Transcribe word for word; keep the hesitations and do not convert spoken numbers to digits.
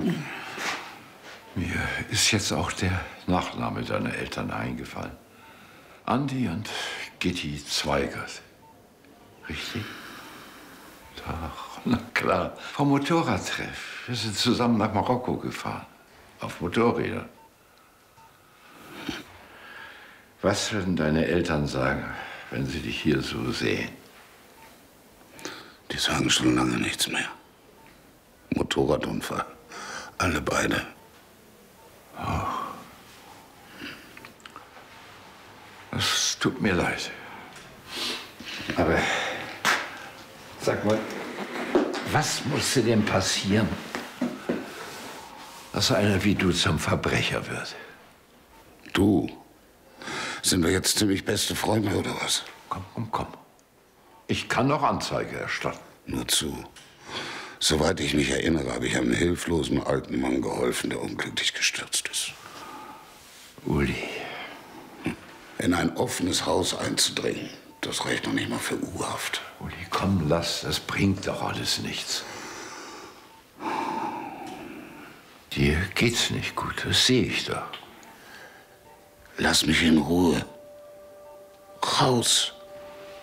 Mir ist jetzt auch der Nachname deiner Eltern eingefallen. Andi und Gitti Zweigert. Richtig? Doch, na klar. Vom Motorradtreff. Wir sind zusammen nach Marokko gefahren. Auf Motorrädern. Was würden deine Eltern sagen, wenn sie dich hier so sehen? Die sagen schon lange nichts mehr. Motorradunfall. Alle beide. Oh. Es tut mir leid. Aber sag mal, was musste denn passieren, dass einer wie du zum Verbrecher wird? Du? Sind wir jetzt ziemlich beste Freunde oder was? Komm, komm, komm. Ich kann noch Anzeige erstatten. Nur zu. Soweit ich mich erinnere, habe ich einem hilflosen alten Mann geholfen, der unglücklich gestürzt ist. Uli. In ein offenes Haus einzudringen, das reicht noch nicht mal für U-Haft. Uli, komm, lass. Das bringt doch alles nichts. Dir geht's nicht gut, das sehe ich doch. Lass mich in Ruhe. Raus.